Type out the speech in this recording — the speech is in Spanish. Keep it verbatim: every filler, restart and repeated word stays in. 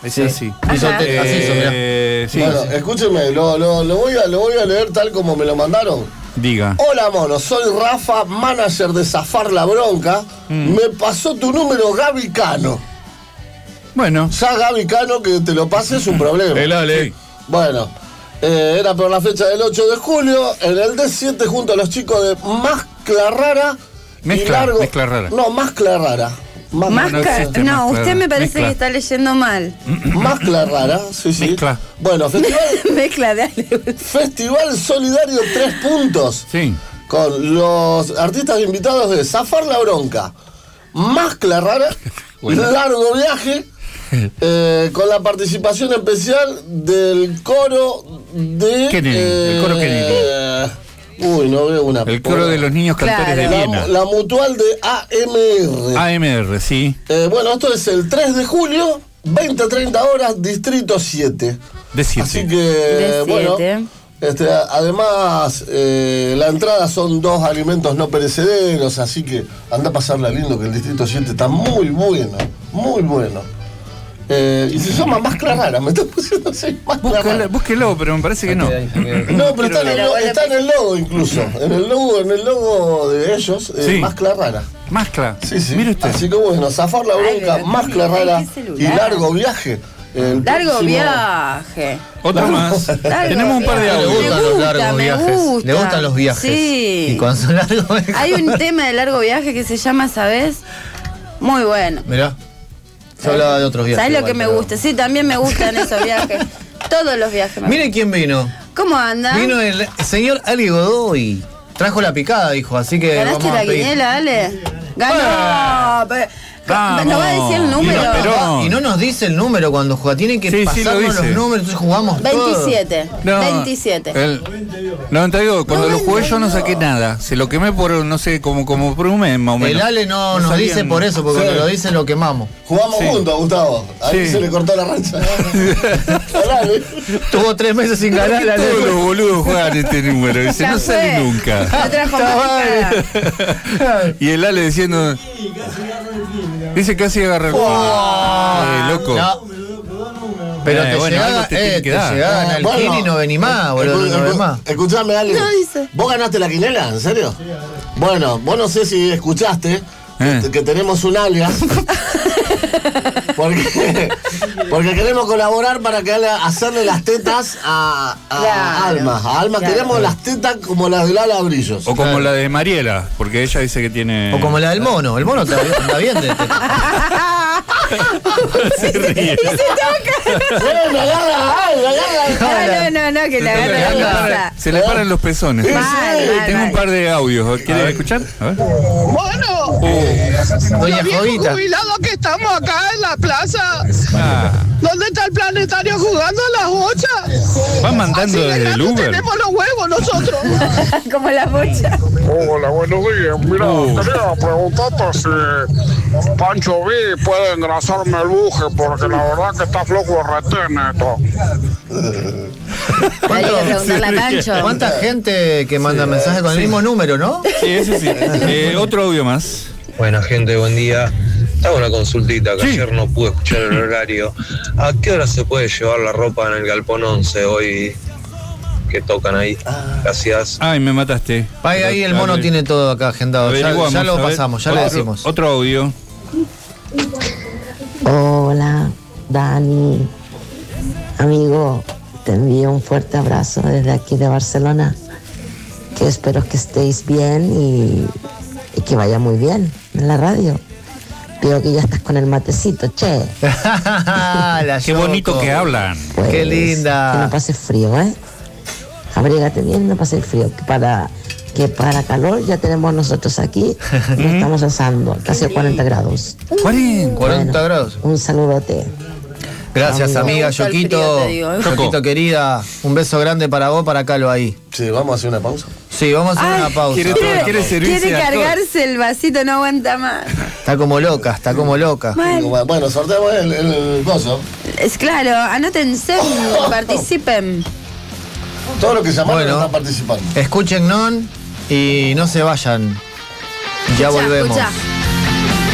Es Sí. así. Hizo Ajá. te- así hizo, mirá. Eh, sí, Bueno, escúcheme, lo, lo, lo, voy a, lo voy a leer tal como me lo mandaron. diga. Hola, mono, soy Rafa, manager de Zafar la Bronca. Mm. Me pasó tu número Gaby Cano. Bueno, Ya Gaby Cano, que te lo pase es un problema. El Ale. Bueno, eh, era por la fecha del ocho de julio, en el D siete junto a los chicos de Mezcla Rara. y Mezcla, largo... Mezcla Rara. No, Mezcla Rara. Más Más no ca- existe no, mezcla, usted me parece mezcla. que está leyendo mal. Mezcla Rara, sí, sí. Mezcla. Bueno, festival, Mezcla de Ale. festival Solidario Tres Puntos. sí. Con los artistas invitados de Zafar la Bronca, Mezcla Rara, Bueno. Largo Viaje, eh, con la participación especial del coro de... Kennedy, el coro Kennedy. Uy, no veo una... El coro de los niños cantores Claro. de Viena. La, la mutual de A M R. A M R, sí. Eh, bueno, esto es el tres de julio, veinte a treinta horas, Distrito siete. De siete. Así que, De bueno, siete. este, además, eh, la entrada son dos alimentos no perecederos, así que anda a pasarla lindo, que el Distrito siete está muy bueno, muy bueno. Eh, y se llama Mezcla Rara, me está pusiendo así, Mezcla Búscalo, Rara. búsquelo, pero me parece que no. No, pero está en, el, Pero lo- vos le está en el logo incluso, en el logo, en el logo de ellos, eh, Sí. Mezcla Rara. Mezcla. Sí, sí. Mire usted. Así que bueno, Zafar la Ay, Bronca, pero Mezcla qué- Rara qué celular. y Largo Viaje. El Largo próximo- viaje. Otro más. Largo Tenemos un par de viaje. Le audios. gustan Me los gusta, largos me viajes. gusta. Le gustan los viajes. Sí. Y cuando son largos. Hay un tema de largo viaje que se llama, ¿sabes? Muy bueno. Mirá. Se hablaba de otros viajes. ¿Sabes lo igual, que me pero- gusta? Sí, también me gustan esos viajes. Todos los viajes me Mire quién vino. gustan. ¿Cómo anda? Vino el señor Ali Godoy. Trajo la picada, dijo, así que ¿Ganaste vamos a la pedir. quiniela, Ale? Ganó. Pero- Vamos. ¿No va a decir el Y número? no, Perón. y no nos dice el número cuando juega, tiene que Sí, sí, lo pasarnos dice. los números, entonces jugamos todo. veintisiete. No, veintisiete. El noventa y dos. Cuando lo jugué yo no saqué nada. Se lo quemé por, no sé, como, como por un mes más o menos. El Ale no, nos sabían. dice por eso, porque Sí. cuando lo dice lo quemamos. Jugamos Sí. juntos, Gustavo. Ahí Sí. se le cortó la rancha. Dale. Tuvo tres meses sin ganar la Todos los boludos juegan este número. Dice, Ya no sale fue. nunca. No trajo más picada. Y el Ale diciendo. Dice casi agarra el. Eh, loco. No. Pero Eh, te bueno, llegaban, algo te tiene eh, que te dar. llegaban al Bueno, Kini y no vení más, boludo, escu- no ves escu- más. Escuchame, Ale. No dice. ¿Vos ganaste la quinela? ¿En serio? Bueno, vos no sé si escuchaste Eh. que, que tenemos un alias. porque, porque queremos colaborar para que Ale- hacerle las tetas a, a Claro, Alma. A Alma claro. queremos las tetas como las de Lala Brillos. O como la de Mariela, porque ella dice que tiene. O como la del mono, el mono está bien, anda bien de este. Se ríe. Bueno, agarra, ay, agarra. No, no, no, no, que le Se le agarre la para- cosa. Se le paran los pezones. Mal, mal, Tengo un mal. par de audios. ¿Quieren escuchar? A ver. Bueno, Doña los viejos Jovita. jubilados que estamos acá en la plaza. Ah, ¿Dónde está el planetario jugando a las bochas? van mandando Así de desde el grande Uber. tenemos los huevos nosotros. Como la bocha. Hola, buenos días. Mira, Uh. quería preguntarte si Pancho V puede engrasarme el buje, porque la verdad que está flojo de retén esto. Hay que preguntarle a Pancho. ¿Cuánta gente que manda mensajes con el mismo número, no? Sí, eso sí. Eh, otro audio más. Buena gente, buen día. Te hago una consultita, que Sí. ayer no pude escuchar el horario. ¿A qué hora se puede llevar la ropa en el Galpón once hoy que tocan ahí? Gracias. Ay, me mataste. Ahí, ahí el mono A ver, tiene todo acá agendado. Ya, averiguamos, ya lo a ver. pasamos, ya le Otro- decimos. Otro audio. Hola, Dani. Amigo, te envío un fuerte abrazo desde aquí de Barcelona. Que espero que estéis bien y, y que vaya muy bien en la radio. Veo que ya estás con el matecito, che. La Qué bonito Yoko. que hablan. Pues, Qué linda. Que no pases frío, ¿eh? Abrégate bien, no pases frío. Que para, que para calor ya tenemos nosotros aquí. Nos estamos asando, casi a cuarenta grados. cuarenta. cuarenta Bueno, grados. Un saludote. Gracias, Amigo. amiga Me gusta el Yoquito. frío, te digo, ¿eh? Yoquito querida, un beso grande para vos, para Calo ahí. Sí, vamos a hacer una pausa. Sí, vamos a hacer Ay, una pausa. quiere todo, quiere servirse Quiere alcohol. cargarse el vasito, no aguanta más. Está como loca, está como loca. Mal. Bueno, sorteamos el, el coso. Es claro, anótense, participen. Todos los que llamaron Bueno. están participando. Escuchen non y no se vayan. Ya Escuchá, volvemos. escuchá.